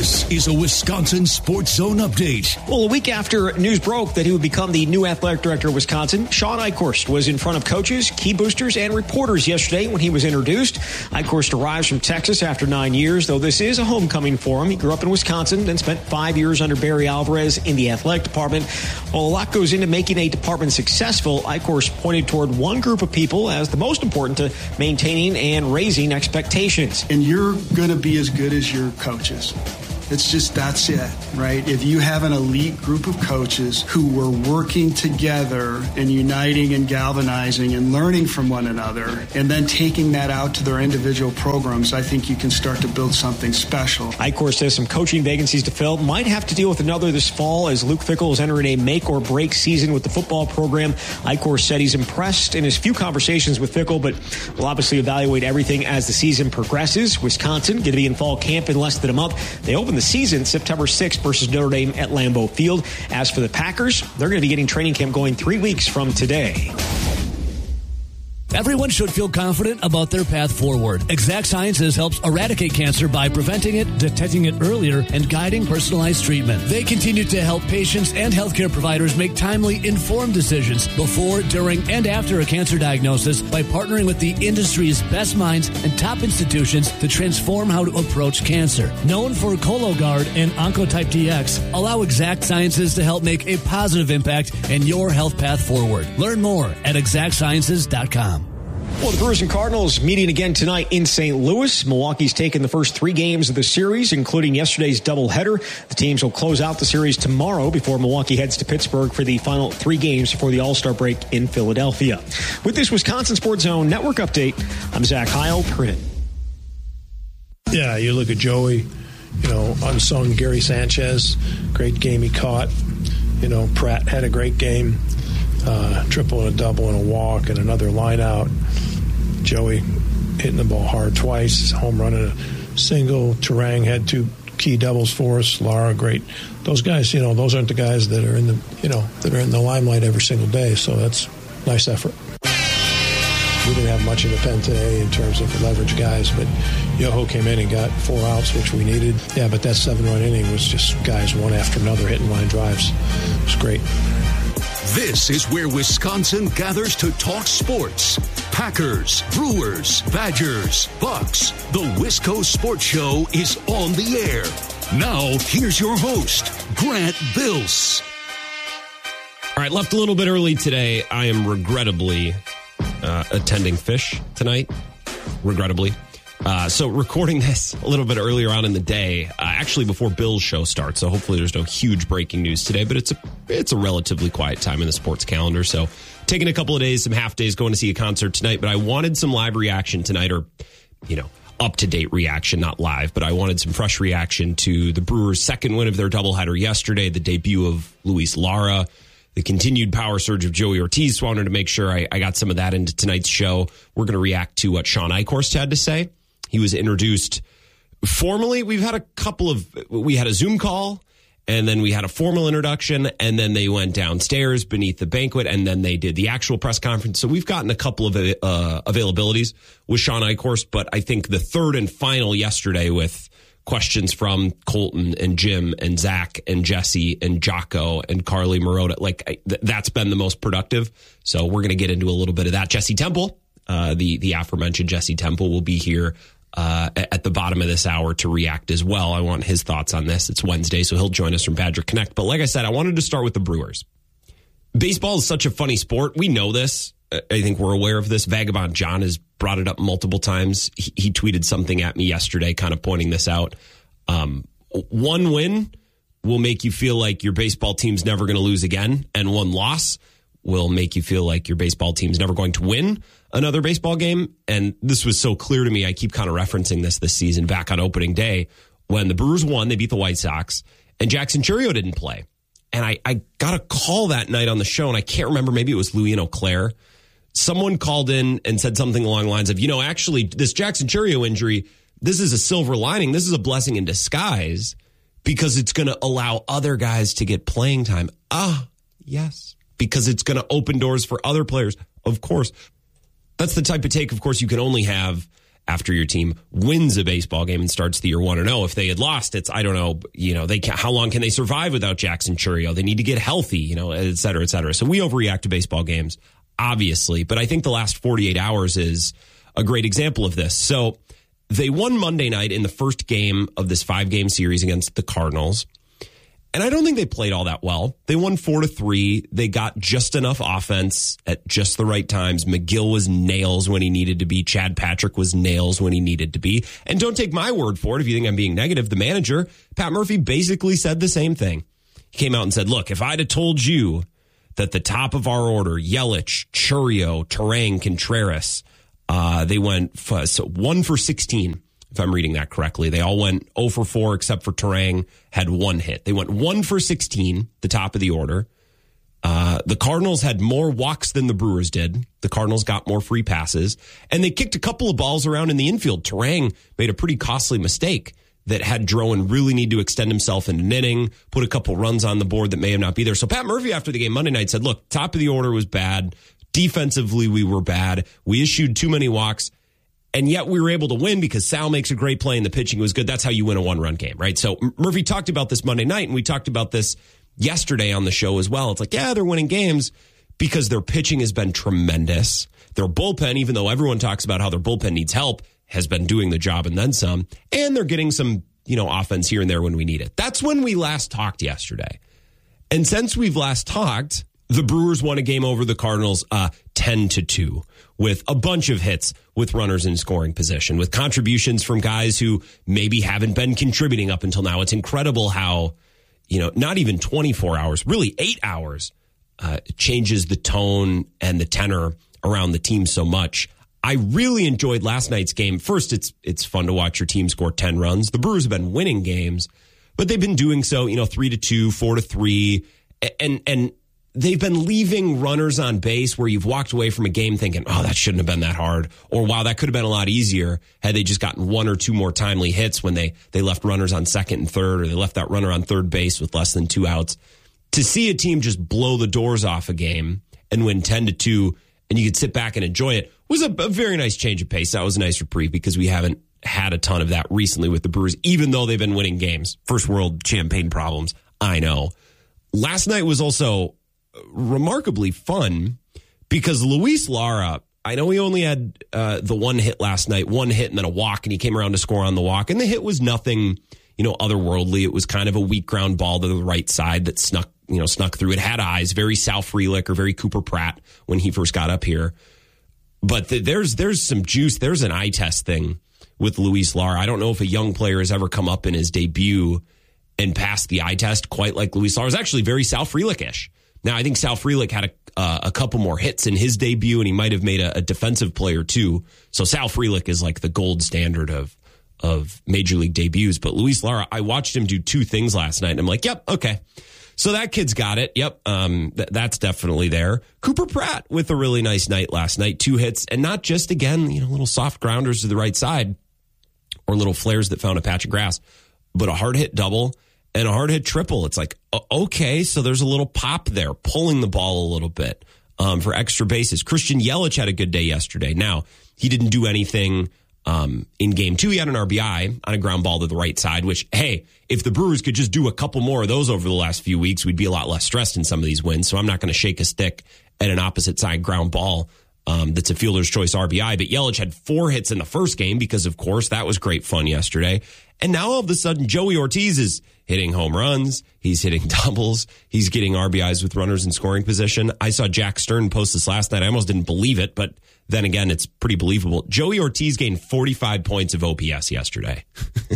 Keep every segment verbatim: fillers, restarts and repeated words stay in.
This is a Wisconsin Sports Zone update. Well, a week after news broke that he would become the new athletic director of Wisconsin, Sean Eichhorst was in front of coaches, key boosters, and reporters yesterday when he was introduced. Eichhorst arrives from Texas after nine years, though this is a homecoming for him. He grew up in Wisconsin, then spent five years under Barry Alvarez in the athletic department. While a lot goes into making a department successful, Eichhorst pointed toward one group of people as the most important to maintaining and raising expectations. And you're going to be as good as your coaches. It's just, that's it, right? If you have an elite group of coaches who were working together and uniting and galvanizing and learning from one another and then taking that out to their individual programs, I think you can start to build something special. Eichhorst says some coaching vacancies to fill. Might have to deal with another this fall as Luke Fickell is entering a make-or-break season with the football program. Eichhorst said he's impressed in his few conversations with Fickell, but will obviously evaluate everything as the season progresses. Wisconsin going to be in fall camp in less than a month. They open the season September sixth versus Notre Dame at Lambeau Field. As for the Packers, they're going to be getting training camp going three weeks from today. Everyone should feel confident about their path forward. Exact Sciences helps eradicate cancer by preventing it, detecting it earlier, and guiding personalized treatment. They continue to help patients and healthcare providers make timely, informed decisions before, during, and after a cancer diagnosis by partnering with the industry's best minds and top institutions to transform how to approach cancer. Known for Cologuard and Oncotype D X, allow Exact Sciences to help make a positive impact in your health path forward. Learn more at exact sciences dot com. Well, the Brewers and Cardinals meeting again tonight in Saint Louis. Milwaukee's taken the first three games of the series, including yesterday's doubleheader. The teams will close out the series tomorrow before Milwaukee heads to Pittsburgh for the final three games before the All-Star break in Philadelphia. With this Wisconsin Sports Zone Network update, I'm Zach Heil. Print. Yeah, you look at Joey, you know, unsung Gary Sanchez, great game he caught. You know, Pratt had a great game. Uh, triple and a double and a walk and another line out. Joey hitting the ball hard twice, home run and a single. Turang had two key doubles for us. Lara, great. Those guys, you know, those aren't the guys that are in the, you know, that are in the limelight every single day. So that's nice effort. We didn't have much in the pen today in terms of leverage guys, but Yoho came in and got four outs, which we needed. Yeah, but that seven-run inning was just guys one after another hitting line drives. It was great. This is where Wisconsin gathers to talk sports. Packers, Brewers, Badgers, Bucks. The Wisco Sports Show is on the air. Now, here's your host, Grant Bills. All right, left a little bit early today. I am regrettably uh, attending Fish tonight. Regrettably. Uh, so recording this a little bit earlier on in the day, uh, actually before Bill's show starts. So hopefully there's no huge breaking news today, but it's a it's a relatively quiet time in the sports calendar. So taking a couple of days, some half days, going to see a concert tonight. But I wanted some live reaction tonight, or, you know, up-to-date reaction, not live, but I wanted some fresh reaction to the Brewers' second win of their doubleheader yesterday, the debut of Luis Lara, the continued power surge of Joey Ortiz. So I wanted to make sure I, I got some of that into tonight's show. We're going to react to what Sean Eichhorst had to say. He was introduced formally. We've had a couple of, we had a Zoom call, and then we had a formal introduction, and then they went downstairs beneath the banquet, and then they did the actual press conference. So we've gotten a couple of uh, availabilities with Sean Eichhorst, but I think the third and final yesterday with questions from Colton and Jim and Zach and Jesse and Jocko and Carly Marotta, like I, th- that's been the most productive. So we're going to get into a little bit of that. Jesse Temple, uh, the, the aforementioned Jesse Temple, will be here Uh, at the bottom of this hour to react as well. I want his thoughts on this. It's Wednesday, so he'll join us from Badger Connect. But like I said, I wanted to start with the Brewers. Baseball is such a funny sport. We know this. I think we're aware of this. Vagabond John has brought it up multiple times. He, he tweeted something at me yesterday kind of pointing this out. Um, one win will make you feel like your baseball team's never going to lose again, and one loss will make you feel like your baseball team's never going to win another baseball game. And this was so clear to me. I keep kind of referencing this this season back on opening day when the Brewers won. They beat the White Sox, and Jackson Chourio didn't play. And I, I got a call that night on the show, and I can't remember. Maybe it was Louis and Auclair. Someone called in and said something along the lines of, you know, actually, this Jackson Chourio injury, this is a silver lining. This is a blessing in disguise because it's going to allow other guys to get playing time. Ah, yes. Because it's going to open doors for other players. Of course, that's the type of take, of course, you can only have after your team wins a baseball game and starts the year one and oh. If they had lost, it's, I don't know, you know, they can, how long can they survive without Jackson Chourio? They need to get healthy, you know, et cetera, et cetera. So we overreact to baseball games, obviously. But I think the last forty-eight hours is a great example of this. So they won Monday night in the first game of this five-game series against the Cardinals. And I don't think they played all that well. They won four to three. They got just enough offense at just the right times. McGill was nails when he needed to be. Chad Patrick was nails when he needed to be. And don't take my word for it if you think I'm being negative. The manager, Pat Murphy, basically said the same thing. He came out and said, look, if I'd have told you that the top of our order, Yelich, Chourio, Turang, Contreras, uh, they went f- so one for sixteen. If I'm reading that correctly. They all went oh for four except for Turang, had one hit. They went one for sixteen, the top of the order. Uh, the Cardinals had more walks than the Brewers did. The Cardinals got more free passes. And they kicked a couple of balls around in the infield. Turang made a pretty costly mistake that had Drowan really need to extend himself in an inning, put a couple runs on the board that may have not be there. So Pat Murphy after the game Monday night said, look, top of the order was bad. Defensively, we were bad. We issued too many walks. And yet we were able to win because Sal makes a great play and the pitching was good. That's how you win a one-run game, right? So Murphy talked about this Monday night, and we talked about this yesterday on the show as well. It's like, yeah, they're winning games because their pitching has been tremendous. Their bullpen, even though everyone talks about how their bullpen needs help, has been doing the job and then some. And they're getting some, you know, offense here and there when we need it. That's when we last talked yesterday. And since we've last talked, the Brewers won a game over the Cardinals uh, ten to two with a bunch of hits with runners in scoring position, with contributions from guys who maybe haven't been contributing up until now. It's incredible how, you know, not even twenty-four hours, really eight hours uh, changes the tone and the tenor around the team so much. I really enjoyed last night's game. First, it's it's fun to watch your team score ten runs. The Brewers have been winning games, but they've been doing so, you know, three to two, four to three, and and they've been leaving runners on base where you've walked away from a game thinking, oh, that shouldn't have been that hard, or wow, that could have been a lot easier had they just gotten one or two more timely hits when they they left runners on second and third, or they left that runner on third base with less than two outs. To see a team just blow the doors off a game and win ten to two, and you could sit back and enjoy it, was a, a very nice change of pace. That was a nice reprieve because we haven't had a ton of that recently with the Brewers, even though they've been winning games. First world champagne problems, I know. Last night was also remarkably fun because Luis Lara, I know he only had uh, the one hit last night, one hit and then a walk, and he came around to score on the walk. And the hit was nothing, you know, otherworldly. It was kind of a weak ground ball to the right side that snuck, you know, snuck through. It had eyes, very Sal Frelick or very Cooper Pratt when he first got up here. But the, there's there's some juice. There's an eye test thing with Luis Lara. I don't know if a young player has ever come up in his debut and passed the eye test quite like Luis Lara. It's actually very Sal Frelick-ish. Now, I think Sal Frelick had a, uh, a couple more hits in his debut, and he might have made a, a defensive play or two. So Sal Frelick is like the gold standard of of Major League debuts. But Luis Lara, I watched him do two things last night, and I'm like, yep, okay. So that kid's got it. Yep, um, th- that's definitely there. Cooper Pratt with a really nice night last night. Two hits, and not just, again, you know, little soft grounders to the right side or little flares that found a patch of grass, but a hard hit double and a hard hit triple. It's like, okay, so there's a little pop there, pulling the ball a little bit um, for extra bases. Christian Yelich had a good day yesterday. Now, he didn't do anything um, in game two. He had an R B I on a ground ball to the right side, which, hey, if the Brewers could just do a couple more of those over the last few weeks, we'd be a lot less stressed in some of these wins. So I'm not going to shake a stick at an opposite side ground ball um, that's a fielder's choice R B I. But Yelich had four hits in the first game because, of course, that was great fun yesterday. And now all of a sudden, Joey Ortiz is hitting home runs. He's hitting doubles. He's getting R B Is with runners in scoring position. I saw Jack Stern post this last night. I almost didn't believe it, but then again, it's pretty believable. Joey Ortiz gained forty-five points of O P S yesterday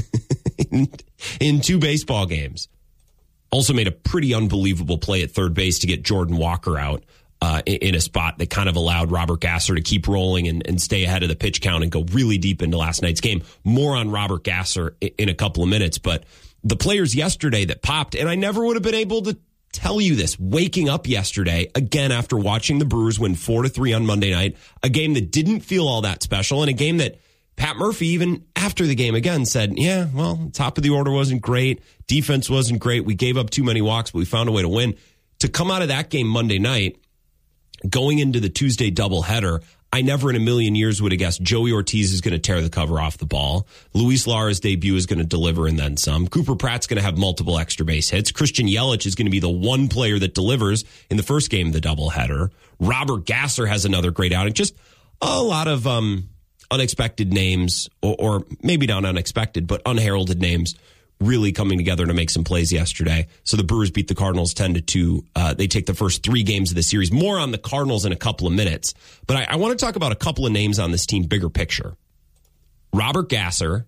in, in two baseball games. Also made a pretty unbelievable play at third base to get Jordan Walker out uh, in, in a spot that kind of allowed Robert Gasser to keep rolling and, and stay ahead of the pitch count and go really deep into last night's game. More on Robert Gasser in, in a couple of minutes, but the players yesterday that popped, and I never would have been able to tell you this, waking up yesterday, again, after watching the Brewers win four to three on Monday night, a game that didn't feel all that special, and a game that Pat Murphy, even after the game again, said, yeah, well, top of the order wasn't great. Defense wasn't great. We gave up too many walks, but we found a way to win. To come out of that game Monday night, going into the Tuesday doubleheader, I never in a million years would have guessed Joey Ortiz is going to tear the cover off the ball. Luis Lara's debut is going to deliver and then some. Cooper Pratt's going to have multiple extra base hits. Christian Yelich is going to be the one player that delivers in the first game of the doubleheader. Robert Gasser has another great outing. Just a lot of um, unexpected names, or, or maybe not unexpected, but unheralded names really coming together to make some plays yesterday. So the Brewers beat the Cardinals ten to two. Uh, they take the first three games of the series. More on the Cardinals in a couple of minutes. But I, I want to talk about a couple of names on this team, bigger picture. Robert Gasser,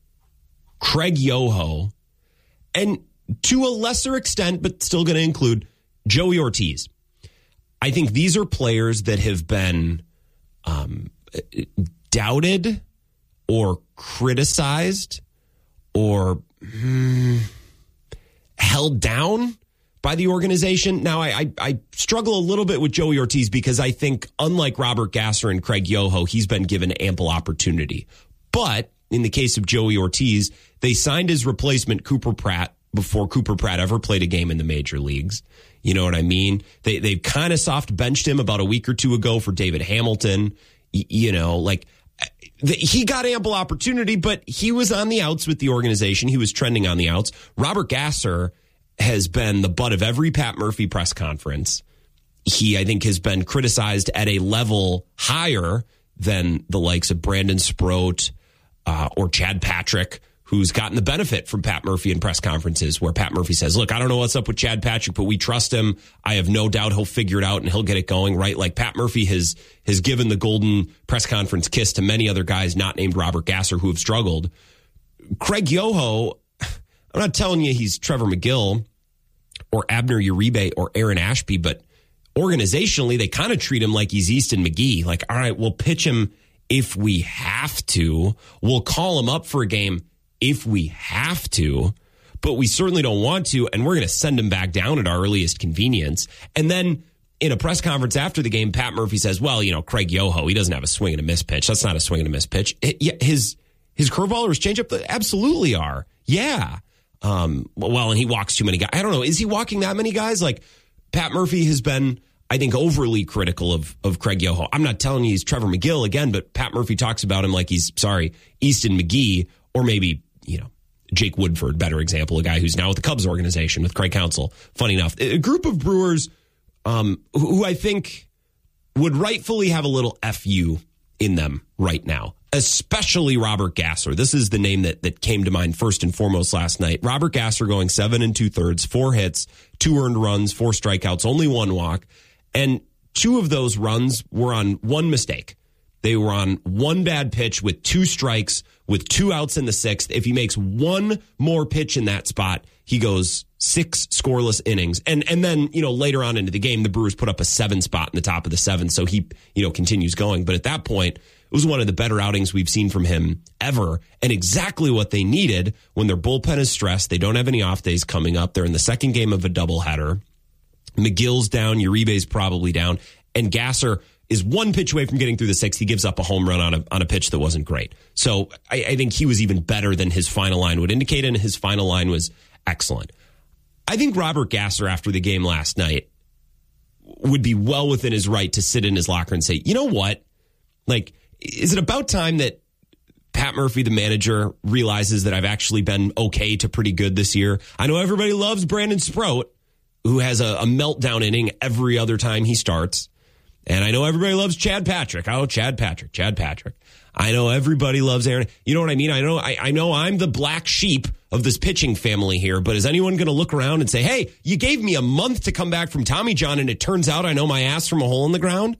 Craig Yoho, and to a lesser extent, but still going to include Joey Ortiz. I think these are players that have been um, doubted or criticized or Hmm, held down by the organization. Now, I, I I struggle a little bit with Joey Ortiz because I think, unlike Robert Gasser and Craig Yoho, he's been given ample opportunity. But in the case of Joey Ortiz, they signed his replacement, Cooper Pratt, before Cooper Pratt ever played a game in the major leagues. You know what I mean? They, they've kind of soft benched him about a week or two ago for David Hamilton. Y- you know, like... He got ample opportunity, but he was on the outs with the organization. He was trending on the outs. Robert Gasser has been the butt of every Pat Murphy press conference. He, I think, has been criticized at a level higher than the likes of Brandon Sproat uh, or Chad Patrick, who's gotten the benefit from Pat Murphy in press conferences where Pat Murphy says, look, I don't know what's up with Chad Patrick, but we trust him. I have no doubt he'll figure it out and he'll get it going, right? Like Pat Murphy has has given the golden press conference kiss to many other guys not named Robert Gasser who have struggled. Craig Yoho, I'm not telling you he's Trevor McGill or Abner Uribe or Aaron Ashby, but organizationally, they kind of treat him like he's Easton McGee. Like, all right, we'll pitch him if we have to. We'll call him up for a game if we have to, but we certainly don't want to, and we're going to send him back down at our earliest convenience. And then in a press conference after the game, Pat Murphy says, well, you know, Craig Yoho, he doesn't have a swing and a miss pitch. That's not a swing and a miss pitch. It, his his curveball or his changeup absolutely are. Yeah. Um, well, and he walks too many guys. I don't know. Is he walking that many guys? Like, Pat Murphy has been, I think, overly critical of, of Craig Yoho. I'm not telling you he's Trevor McGill again, but Pat Murphy talks about him like he's, sorry, Easton McGee, or maybe, you know, Jake Woodford, better example, a guy who's now with the Cubs organization with Craig Counsell. Funny enough, a group of Brewers um, who, who I think would rightfully have a little F U in them right now, especially Robert Gasser. This is the name that, that came to mind first and foremost last night. Robert Gasser going seven and two thirds, four hits, two earned runs, four strikeouts, only one walk. And two of those runs were on one mistake. They were on one bad pitch with two strikes, with two outs in the sixth. If he makes one more pitch in that spot, he goes six scoreless innings. And and then, you know, later on into the game, the Brewers put up a seven spot in the top of the seventh. So he, you know, continues going. But at that point, it was one of the better outings we've seen from him ever. And exactly what they needed when their bullpen is stressed. They don't have any off days coming up. They're in the second game of a doubleheader. McGill's down. Uribe's probably down. And Gasser is one pitch away from getting through the sixth. He gives up a home run on a on a pitch that wasn't great. So I, I think he was even better than his final line would indicate, and his final line was excellent. I think Robert Gasser, after the game last night, would be well within his right to sit in his locker and say, you know what? Like, is it about time that Pat Murphy, the manager, realizes that I've actually been okay to pretty good this year? I know everybody loves Brandon Sproat, who has a, a meltdown inning every other time he starts. And I know everybody loves Chad Patrick. Oh, Chad Patrick, Chad Patrick. I know everybody loves Aaron. You know what I mean? I know I, I know I'm the black sheep of this pitching family here, but is anyone going to look around and say, hey, you gave me a month to come back from Tommy John, and it turns out I know my ass from a hole in the ground?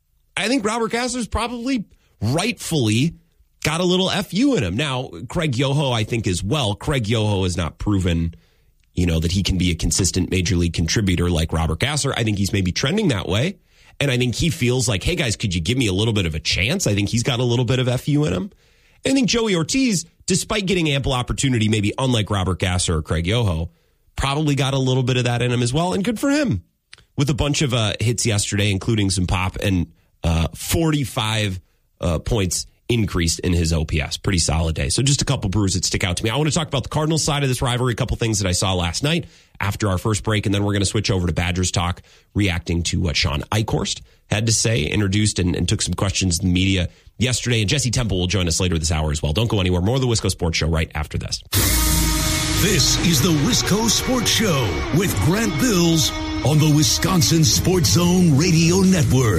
I think Robert Gasser's probably rightfully got a little F U in him. Now, Craig Yoho, I think, as well. Craig Yoho has not proven, you know, that he can be a consistent major league contributor like Robert Gasser. I think he's maybe trending that way. And I think he feels like, hey, guys, could you give me a little bit of a chance? I think he's got a little bit of F U in him. And I think Joey Ortiz, despite getting ample opportunity, maybe unlike Robert Gasser or Craig Yoho, probably got a little bit of that in him as well. And good for him. With a bunch of uh, hits yesterday, including some pop and uh, forty-five uh, points increased in his O P S. Pretty solid day. So just a couple Brewers that stick out to me. I want to talk about the Cardinals side of this rivalry, a couple things that I saw last night after our first break, and then we're going to switch over to Badgers talk, reacting to what Sean Eichhorst had to say, introduced and, and took some questions in the media yesterday. And Jesse Temple will join us later this hour as well. Don't go anywhere. More of the Wisco Sports Show right after this. This is the Wisco Sports Show with Grant Bills on the Wisconsin Sports Zone Radio Network.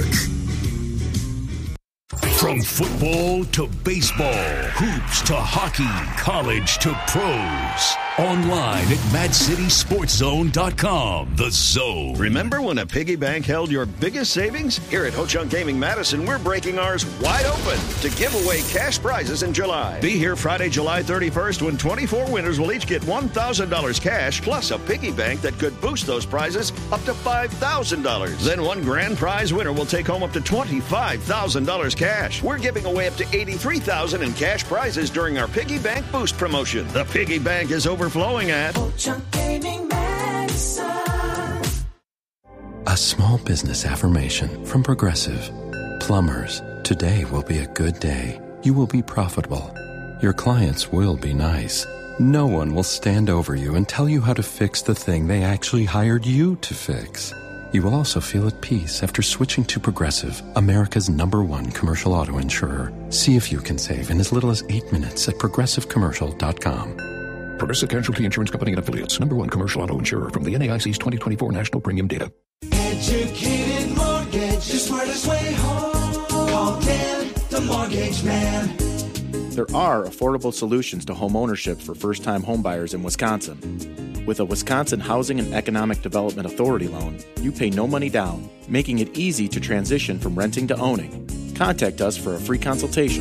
From football to baseball, hoops to hockey, college to pros. Online at mad city sports zone dot com. The Zone. Remember when a piggy bank held your biggest savings? Here at Ho Chunk Gaming Madison, we're breaking ours wide open to give away cash prizes in July. Be here Friday, July thirty-first, when twenty-four winners will each get one thousand dollars cash, plus a piggy bank that could boost those prizes up to five thousand dollars. Then one grand prize winner will take home up to twenty-five thousand dollars cash. We're giving away up to eighty-three thousand dollars in cash prizes during our Piggy Bank Boost promotion. The Piggy Bank is overflowing at Ho Chunk Gaming Madison. A small business affirmation from Progressive. Plumbers, today will be a good day. You will be profitable. Your clients will be nice. No one will stand over you and tell you how to fix the thing they actually hired you to fix. You will also feel at peace after switching to Progressive, America's number one commercial auto insurer. See if you can save in as little as eight minutes at progressive commercial dot com. Progressive Casualty Insurance Company and Affiliates. Number one commercial auto insurer from the N A I C's twenty twenty-four National Premium Data. Educated mortgage, the smartest way home. Call Dan, the mortgage man. There are affordable solutions to home ownership for first-time homebuyers in Wisconsin. With a Wisconsin Housing and Economic Development Authority loan, you pay no money down, making it easy to transition from renting to owning. Contact us for a free consultation.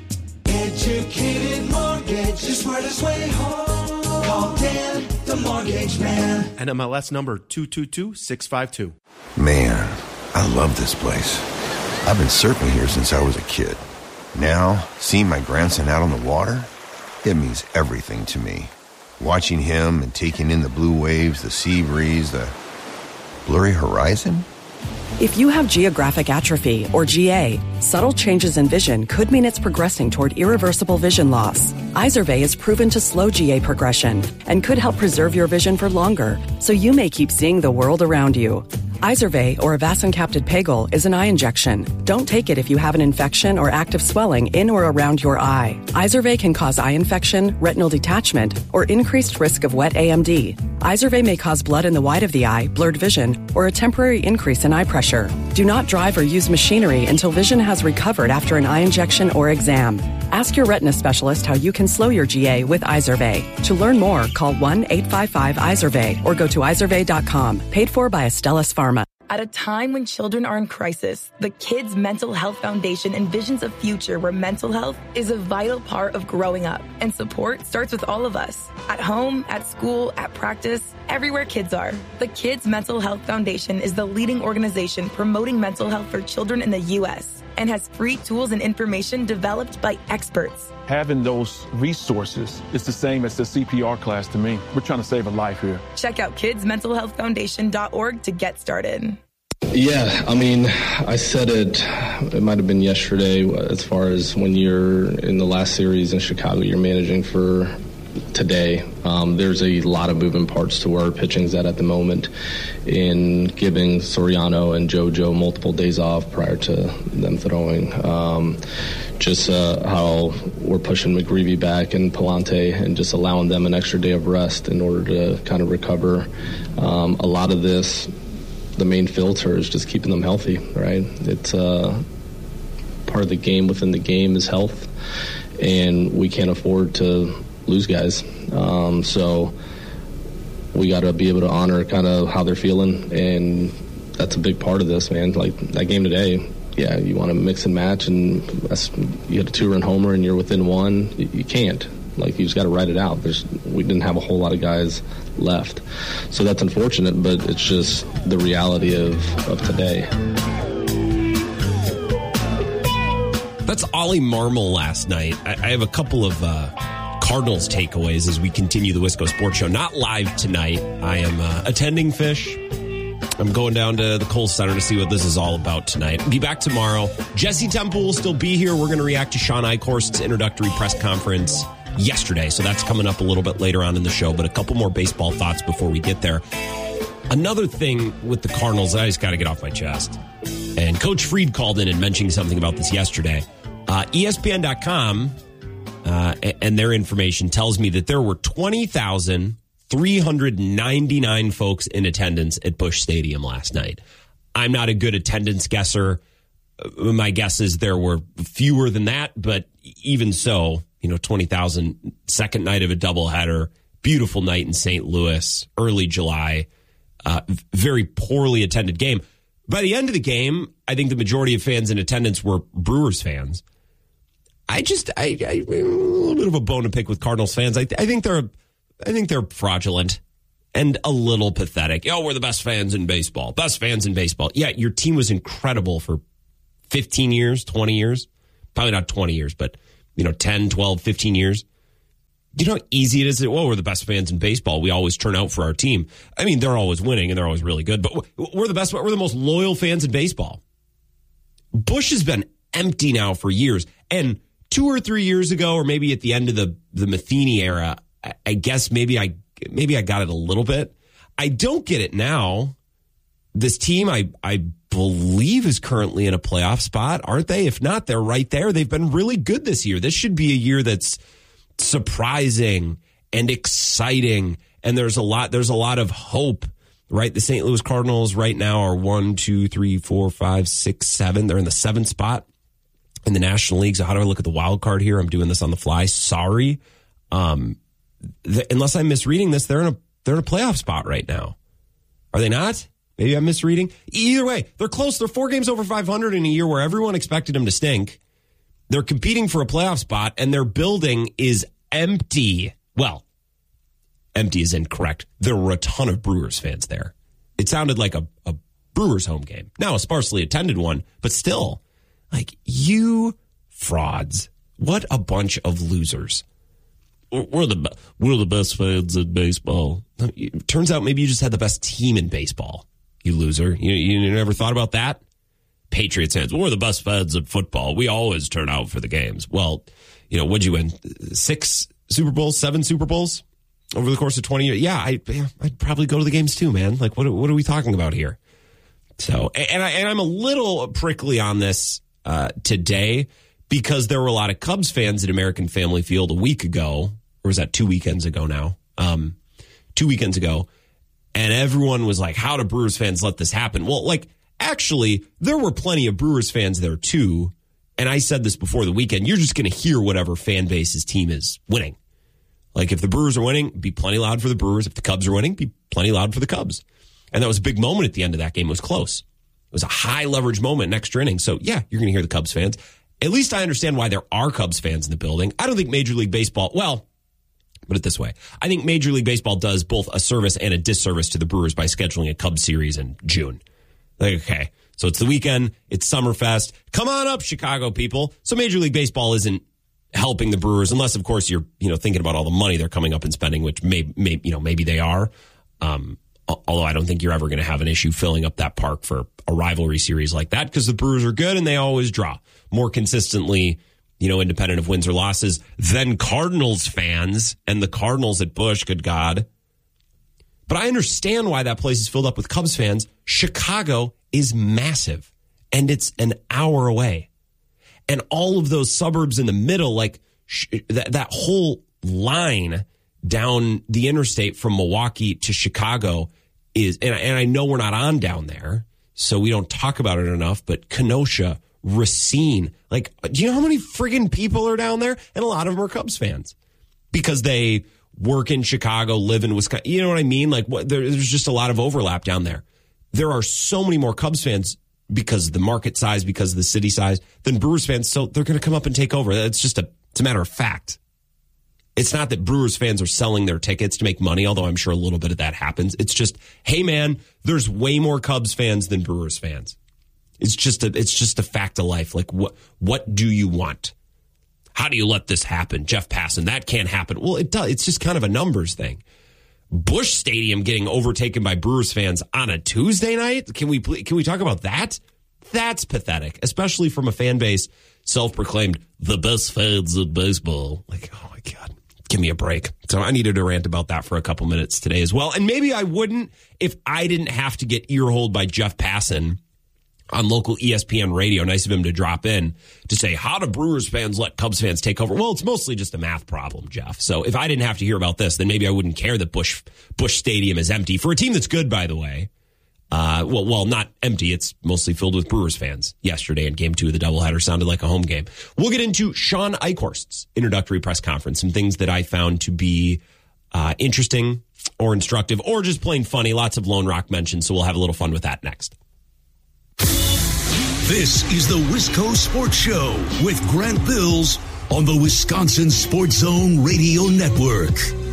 Educated mortgage, the smartest way home. Call Dan, the mortgage man. N M L S number two two two six five two. Man, I love this place. I've been surfing here since I was a kid. Now, seeing my grandson out on the water, it means everything to me. Watching him and taking in the blue waves, the sea breeze, the blurry horizon. If you have geographic atrophy, or G A, subtle changes in vision could mean it's progressing toward irreversible vision loss. Izervay is proven to slow G A progression and could help preserve your vision for longer, so you may keep seeing the world around you. Izervay, or avacincaptad pegol, is an eye injection. Don't take it if you have an infection or active swelling in or around your eye. Izervay can cause eye infection, retinal detachment, or increased risk of wet A M D. Izervay may cause blood in the white of the eye, blurred vision, or a temporary increase in eye pressure. Do not drive or use machinery until vision has recovered after an eye injection or exam. Ask your retina specialist how you can slow your G A with Izervay. To learn more, call one eight five five Izervay or go to izervay dot com. Paid for by Astellas Pharma. At a time when children are in crisis, the Kids Mental Health Foundation envisions a future where mental health is a vital part of growing up, and support starts with all of us. At home, at school, at practice, everywhere kids are. The Kids Mental Health Foundation is the leading organization promoting mental health for children in the U S and has free tools and information developed by experts. Having those resources is the same as the C P R class to me. We're trying to save a life here. Check out kids mental health foundation dot org to get started. Yeah, I mean, I said it, it might have been yesterday, as far as when you're in the last series in Chicago, you're managing for today. Um, there's a lot of moving parts to where our pitching's at at the moment, in giving Soriano and JoJo multiple days off prior to them throwing. Um, just uh, how we're pushing McGreevy back and Palante and just allowing them an extra day of rest in order to kind of recover. Um, a lot of this, the main filter is just keeping them healthy, right? It's uh, part of the game within the game is health, and we can't afford to lose guys. Um, so we got to be able to honor kind of how they're feeling, and that's a big part of this, man. Like that game today, yeah, you want to mix and match, and that's, you hit a two-run homer and you're within one. You, you can't. Like, you just got to write it out. There's, we didn't have a whole lot of guys left. So that's unfortunate, but it's just the reality of, of today. That's Ollie Marmol last night. I, I have a couple of uh, Cardinals takeaways as we continue the Wisco Sports Show. Not live tonight. I am uh, attending Fish I'm going down to the Kohl Center to see what this is all about tonight. Be back tomorrow. Jesse Temple will still be here. We're going to react to Sean Eichhorst's introductory press conference yesterday, so that's coming up a little bit later on in the show, but a couple more baseball thoughts before we get there. Another thing with the Cardinals that I just got to get off my chest, and Coach Fried called in and mentioned something about this yesterday. Uh, E S P N dot com uh, and their information tells me that there were twenty thousand three hundred ninety-nine folks in attendance at Busch Stadium last night. I'm not a good attendance guesser. My guess is there were fewer than that, but even so, you know, twenty thousand, second night of a doubleheader, beautiful night in Saint Louis, early July, uh, very poorly attended game. By the end of the game, I think the majority of fans in attendance were Brewers fans. I just, I, I a little bit of a bone to pick with Cardinals fans. I, I think they're I think they're fraudulent and a little pathetic. Oh, we're the best fans in baseball. Best fans in baseball. Yeah, your team was incredible for fifteen years, twenty years. Probably not twenty years, but, you know, ten, twelve, fifteen years. You know how easy it is to, well, we're the best fans in baseball. We always turn out for our team. I mean, they're always winning and they're always really good, but we're the best, we're the most loyal fans in baseball. Busch has been empty now for years. And two or three years ago, or maybe at the end of the, the Matheny era, I guess maybe I maybe I got it a little bit. I don't get it now. This team, I I believe, is currently in a playoff spot, aren't they? If not, they're right there. They've been really good this year. This should be a year that's surprising and exciting, and there's a lot there's a lot of hope, right? The Saint Louis Cardinals right now are one, two, three, four, five, six, seven. They're in the seventh spot in the National League. So how do I look at the wild card here? I'm doing this on the fly. Sorry. Um The, unless I'm misreading this, they're in a they're in a playoff spot right now. Are they not? Maybe I'm misreading. Either way, they're close. They're four games over five hundred in a year where everyone expected them to stink. They're competing for a playoff spot, and their building is empty. Well, empty is incorrect. There were a ton of Brewers fans there. It sounded like a, a Brewers home game. Now, a sparsely attended one, but still, like, you frauds. What a bunch of losers. We're the we're the best fans in baseball. It turns out maybe you just had the best team in baseball, you loser. You, you never thought about that? Patriots fans, we're the best fans in football. We always turn out for the games. Well, you know, what'd you win? Six Super Bowls, seven Super Bowls over the course of twenty years? Yeah, I, I'd probably go to the games too, man. Like, what what are we talking about here? So, and, I, and I'm a little prickly on this uh, today, because there were a lot of Cubs fans at American Family Field a week ago, or was that two weekends ago now? Um, two weekends ago. And everyone was like, how do Brewers fans let this happen? Well, like, actually, there were plenty of Brewers fans there too. And I said this before the weekend, you're just going to hear whatever fan base's team is winning. Like, if the Brewers are winning, be plenty loud for the Brewers. If the Cubs are winning, be plenty loud for the Cubs. And that was a big moment at the end of that game. It was close. It was a high leverage moment in extra innings. So, yeah, you're going to hear the Cubs fans. At least I understand why there are Cubs fans in the building. I don't think Major League Baseball, well, put it this way. I think Major League Baseball does both a service and a disservice to the Brewers by scheduling a Cubs series in June. Like, okay, so it's the weekend. It's Summerfest. Come on up, Chicago people. So Major League Baseball isn't helping the Brewers, unless, of course, you're you know thinking about all the money they're coming up and spending, which may, may you know maybe they are. Um, although I don't think you're ever going to have an issue filling up that park for a rivalry series like that, because the Brewers are good and they always draw more consistently, you know, independent of wins or losses, than Cardinals fans and the Cardinals at Busch, good God. But I understand why that place is filled up with Cubs fans. Chicago is massive, and it's an hour away. And all of those suburbs in the middle, like sh- that, that whole line down the interstate from Milwaukee to Chicago is, and, and I know we're not on down there, so we don't talk about it enough, but Kenosha, Racine, like, do you know how many friggin' people are down there? And a lot of them are Cubs fans because they work in Chicago, live in Wisconsin. You know what I mean? Like, what, there, there's just a lot of overlap down there. There are so many more Cubs fans because of the market size, because of the city size, than Brewers fans. So they're going to come up and take over. It's just a, it's a matter of fact. It's not that Brewers fans are selling their tickets to make money, although I'm sure a little bit of that happens. It's just, hey man, there's way more Cubs fans than Brewers fans. It's just a, it's just a fact of life. Like, what, what do you want? How do you let this happen? Jeff Passan, that can't happen. Well, it does. It's just kind of a numbers thing. Busch Stadium getting overtaken by Brewers fans on a Tuesday night. Can we can we talk about that? That's pathetic, especially from a fan base self-proclaimed the best fans in baseball. Like, oh my God, give me a break. So I needed to rant about that for a couple minutes today as well. And maybe I wouldn't if I didn't have to get earholed by Jeff Passan on local E S P N radio. Nice of him to drop in to say, how do Brewers fans let Cubs fans take over? Well, it's mostly just a math problem, Jeff. So if I didn't have to hear about this, then maybe I wouldn't care that Busch Busch Stadium is empty for a team that's good, by the way. Uh, well, well, not empty. It's mostly filled with Brewers fans. Yesterday in game two of the doubleheader sounded like a home game. We'll get into Sean Eichhorst's introductory press conference, some things that I found to be uh, interesting or instructive or just plain funny. Lots of Lone Rock mentions, so we'll have a little fun with that next. This is the Wisco Sports Show with Grant Bills on the Wisconsin Sports Zone Radio Network.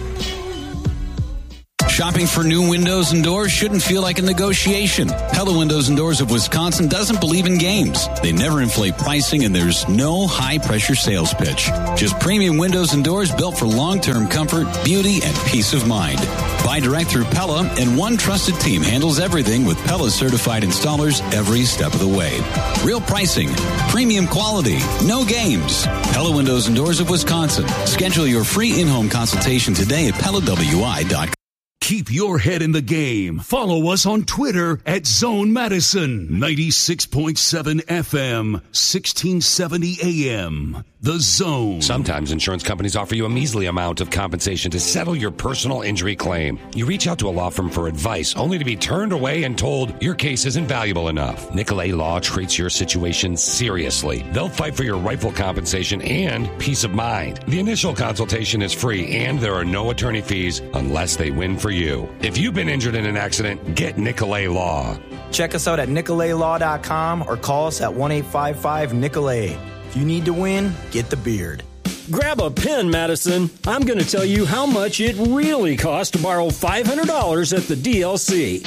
Shopping for new windows and doors shouldn't feel like a negotiation. Pella Windows and Doors of Wisconsin doesn't believe in games. They never inflate pricing, and there's no high-pressure sales pitch. Just premium windows and doors built for long-term comfort, beauty, and peace of mind. Buy direct through Pella, and one trusted team handles everything with Pella certified installers every step of the way. Real pricing, premium quality, no games. Pella Windows and Doors of Wisconsin. Schedule your free in-home consultation today at Pella W I dot com. Keep your head in the game. Follow us on Twitter at Zone Madison. ninety-six point seven F M, sixteen seventy A M. The Zone. Sometimes insurance companies offer you a measly amount of compensation to settle your personal injury claim. You reach out to a law firm for advice, only to be turned away and told your case isn't valuable enough. Nicolay Law treats your situation seriously. They'll fight for your rightful compensation and peace of mind. The initial consultation is free, and there are no attorney fees unless they win for you. If you've been injured in an accident, get Nicolay Law. Check us out at Nicolay Law dot com or call us at one eight five five Nicolay. If you need to win, get the beard. Grab a pen, Madison. I'm going to tell you how much it really costs to borrow five hundred dollars at the D L C.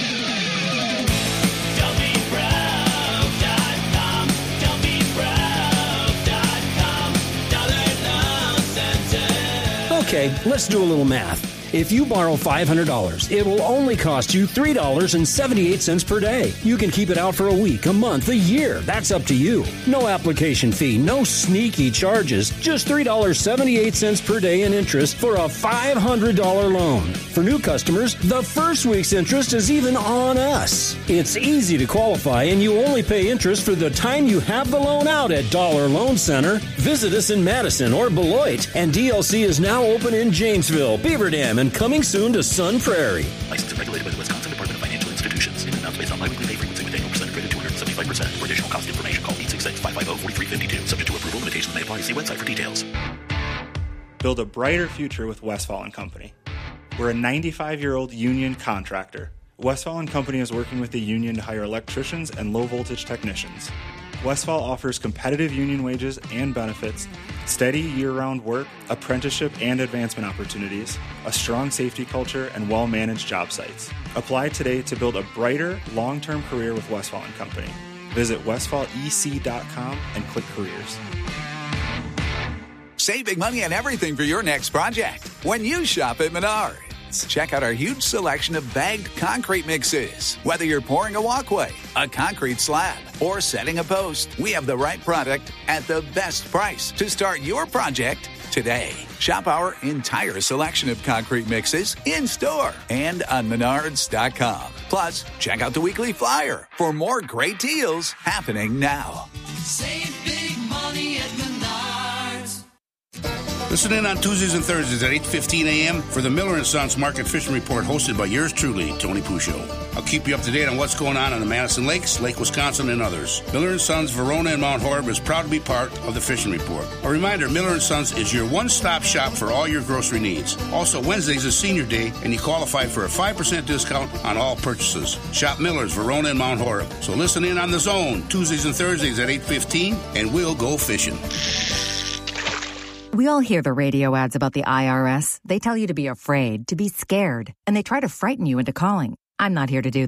Okay, let's do a little math. If you borrow five hundred dollars, it will only cost you three dollars and seventy-eight cents per day. You can keep it out for a week, a month, a year. That's up to you. No application fee, no sneaky charges. Just three dollars and seventy-eight cents per day in interest for a five hundred dollars loan. For new customers, the first week's interest is even on us. It's easy to qualify, and you only pay interest for the time you have the loan out at Dollar Loan Center. Visit us in Madison or Beloit, and D L C is now open in Janesville, Beaver Dam, and coming soon to Sun Prairie. Licensed and regulated by the Wisconsin Department of Financial Institutions. In amounts based on biweekly pay frequency with annual percent credit two hundred seventy-five percent. For additional cost information, call eight six six, five five zero, four three five two. Subject to approval, limitations may apply. See website for details. Build a brighter future with Westfall and Company. We're a ninety-five-year-old union contractor. Westfall and Company is working with the union to hire electricians and low-voltage technicians. Westfall offers competitive union wages and benefits, steady year-round work, apprenticeship and advancement opportunities, a strong safety culture, and well-managed job sites. Apply today to build a brighter, long-term career with Westfall and Company. Visit westfall e c dot com and click careers. Save big money on everything for your next project when you shop at Menards. Check out our huge selection of bagged concrete mixes. Whether you're pouring a walkway, a concrete slab, or setting a post, we have the right product at the best price to start your project today. Shop our entire selection of concrete mixes in-store and on menards dot com. Plus, check out the weekly flyer for more great deals happening now. Save big money at Menards. Listen in on Tuesdays and Thursdays at eight fifteen a.m. for the Miller and Sons Market Fishing Report hosted by yours truly, Tony Puccio. I'll keep you up to date on what's going on in the Madison Lakes, Lake Wisconsin, and others. Miller and Sons, Verona, and Mount Horeb is proud to be part of the Fishing Report. A reminder, Miller and Sons is your one-stop shop for all your grocery needs. Also, Wednesdays is Senior Day, and you qualify for a five percent discount on all purchases. Shop Miller's, Verona, and Mount Horeb. So listen in on The Zone, Tuesdays and Thursdays at eight fifteen, and we'll go fishing. We all hear the radio ads about the I R S. They tell you to be afraid, to be scared, and they try to frighten you into calling. I'm not here to do that.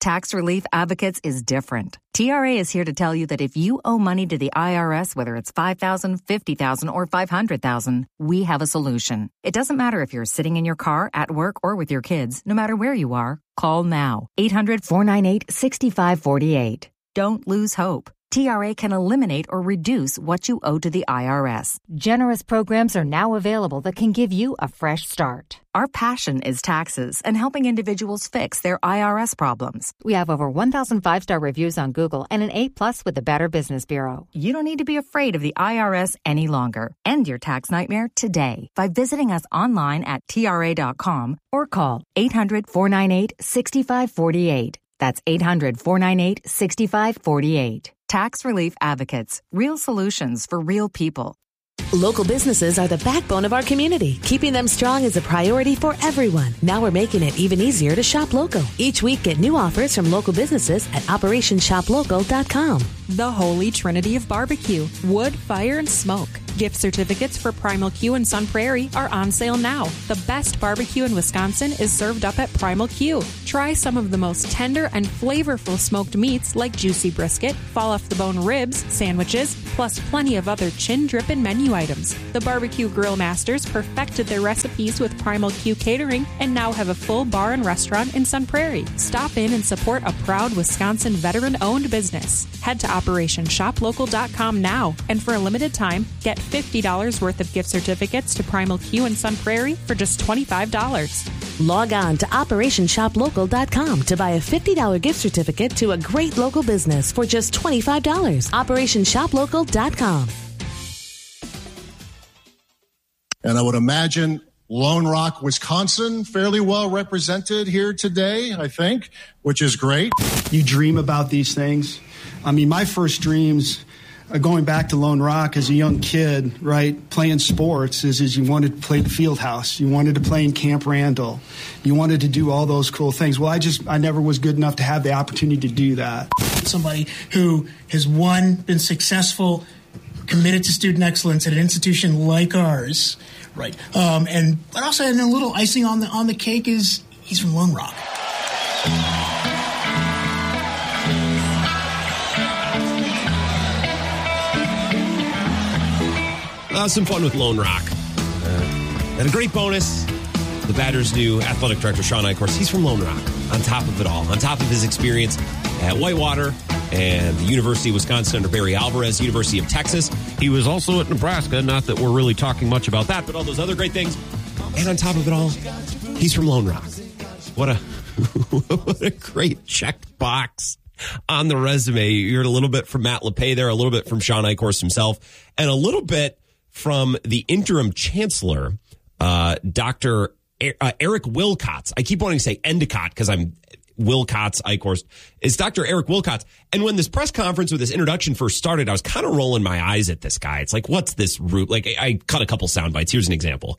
Tax Relief Advocates is different. T R A is here to tell you that if you owe money to the I R S, whether it's five thousand dollars, fifty thousand dollars, or five hundred thousand dollars, we have a solution. It doesn't matter if you're sitting in your car, at work, or with your kids. No matter where you are, call now. eight hundred, four nine eight, six five four eight. Don't lose hope. T R A can eliminate or reduce what you owe to the I R S. Generous programs are now available that can give you a fresh start. Our passion is taxes and helping individuals fix their I R S problems. We have over one thousand five-star reviews on Google and an A plus with the Better Business Bureau. You don't need to be afraid of the I R S any longer. End your tax nightmare today by visiting us online at T R A dot com or call eight hundred, four nine eight, six five four eight. That's eight hundred, four nine eight, six five four eight. Tax Relief Advocates. Real solutions for real people. Local businesses are the backbone of our community. Keeping them strong is a priority for everyone. Now we're making it even easier to shop local. Each week, get new offers from local businesses at operation shop local dot com. The Holy Trinity of Barbecue. Wood, fire, and smoke. Gift certificates for Primal Q and Sun Prairie are on sale now. The best barbecue in Wisconsin is served up at Primal Q. Try some of the most tender and flavorful smoked meats like juicy brisket, fall-off-the-bone ribs, sandwiches, plus plenty of other chin-dripping menu items. The barbecue grill masters perfected their recipes with Primal Q Catering and now have a full bar and restaurant in Sun Prairie. Stop in and support a proud Wisconsin veteran-owned business. Head to operation shop local dot com now, and for a limited time, get fifty dollars worth of gift certificates to Primal Q and Sun Prairie for just twenty-five dollars. Log on to operation shop local dot com to buy a fifty dollars gift certificate to a great local business for just twenty-five dollars. operation shop local dot com. And I would imagine Lone Rock, Wisconsin, fairly well represented here today, I think, which is great. You dream about these things. I mean, my first dreams, uh, going back to Lone Rock as a young kid, right, playing sports, is, is you wanted to play the field house. You wanted to play in Camp Randall. You wanted to do all those cool things. Well, I just, I never was good enough to have the opportunity to do that. Somebody who has, one, been successful, committed to student excellence at an institution like ours, right, um, and but also and a little icing on the on the cake is he's from Lone Rock. Uh, some fun with Lone Rock. Uh, and a great bonus, the Badgers' new athletic director, Sean Eichhorst, he's from Lone Rock. On top of it all, on top of his experience at Whitewater and the University of Wisconsin under Barry Alvarez, University of Texas. He was also at Nebraska. Not that we're really talking much about that, but all those other great things. And on top of it all, he's from Lone Rock. What a, what a great checked box on the resume. You heard a little bit from Matt LePay there, a little bit from Sean Eichhorst himself, and a little bit from the interim chancellor, uh, Doctor Er- uh, Eric Wilcox. I keep wanting to say Endicott because I'm Wilcox Eichhorst. It's Doctor Eric Wilcox. And when this press conference or this introduction first started, I was kind of rolling my eyes at this guy. It's like, what's this root? Like, I, I cut a couple sound bites. Here's an example.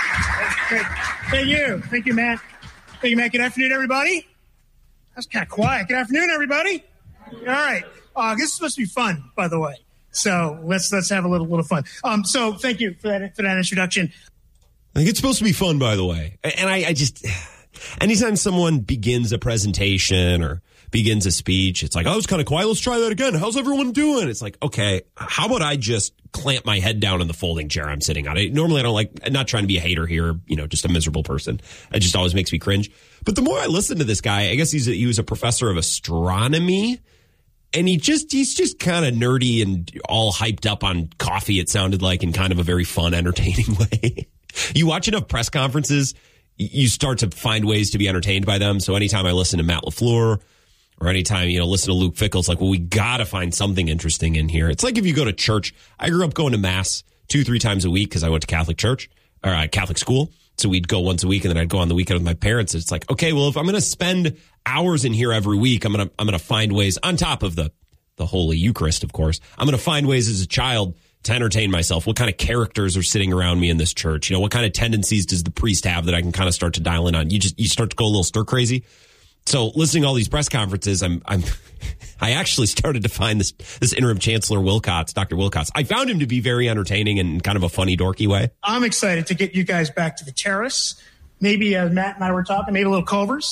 Thank you. Thank you, Matt. Thank you, Matt. Good afternoon, everybody. That's kind of quiet. Good afternoon, everybody. All right. Uh, this is supposed to be fun, by the way. So let's let's have a little little fun. Um, so thank you for that for that introduction. I think it's supposed to be fun, by the way. And I, I just, anytime someone begins a presentation or begins a speech, it's like, oh, it's kind of quiet. Let's try that again. How's everyone doing? It's like, okay, how about I just clamp my head down in the folding chair I'm sitting on? I, normally, I don't like, I'm not trying to be a hater here, you know, just a miserable person. It just always makes me cringe. But the more I listen to this guy, I guess he's a, he was a professor of astronomy. And he just, he's just kind of nerdy and all hyped up on coffee, it sounded like, in kind of a very fun, entertaining way. You watch enough press conferences, you start to find ways to be entertained by them. So anytime I listen to Matt LaFleur or anytime, you know, listen to Luke Fickell, it's like, well, we got to find something interesting in here. It's like if you go to church. I grew up going to mass two, three times a week because I went to Catholic church or uh, Catholic school. So we'd go once a week and then I'd go on the weekend with my parents. It's like, okay, well, if I'm going to spend hours in here every week, I'm going to, I'm going to find ways on top of the, the Holy Eucharist, of course. I'm going to find ways as a child to entertain myself. What kind of characters are sitting around me in this church? You know, what kind of tendencies does the priest have that I can kind of start to dial in on? You just, you start to go a little stir crazy. So listening to all these press conferences, I'm, I'm, I actually started to find this, this interim chancellor Wilcox, Doctor Wilcox. I found him to be very entertaining and kind of a funny, dorky way. I'm excited to get you guys back to the terrace. Maybe, as Matt and I were talking, maybe a little Culver's.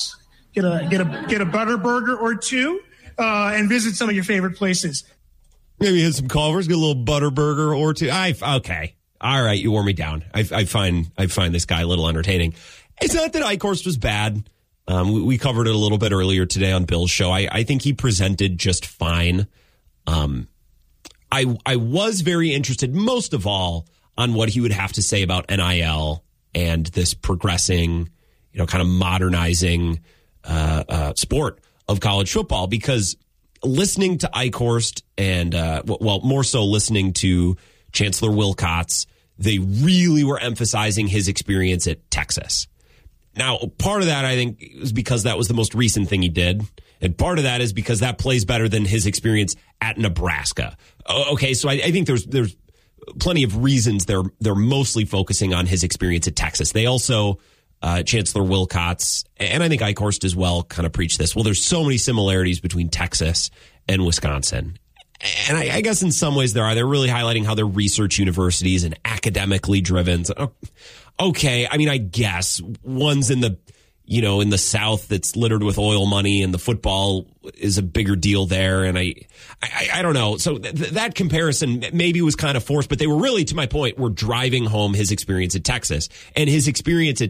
get a get a get a butter burger or two, uh, and visit some of your favorite places. Maybe hit some Culver's, get a little butter burger or two. I okay, all right, you wore me down. I, I find I find this guy a little entertaining. It's not that Eichhorst was bad. Um, we, we covered it a little bit earlier today on Bill's show. I, I think he presented just fine. Um, I I was very interested, most of all, on what he would have to say about N I L and this progressing, you know, kind of modernizing uh, uh, sport of college football. Because listening to Eichhorst and, uh, well, more so listening to Chancellor Wilcox, they really were emphasizing his experience at Texas. Now, part of that, I think, is because that was the most recent thing he did. And part of that is because that plays better than his experience at Nebraska. Okay, so I, I think there's there's plenty of reasons they're they're mostly focusing on his experience at Texas. They also, uh, Chancellor Wilcox, and I think Eichhorst as well, kind of preach this. Well, there's so many similarities between Texas and Wisconsin. And I, I guess in some ways there are. They're really highlighting how they're research universities and academically driven. So, okay, I mean, I guess one's in the, you know, in the South that's littered with oil money, and the football is a bigger deal there. And I, I, I don't know. So th- that comparison maybe was kind of forced, but they were really, to my point, were driving home his experience at Texas. And his experience at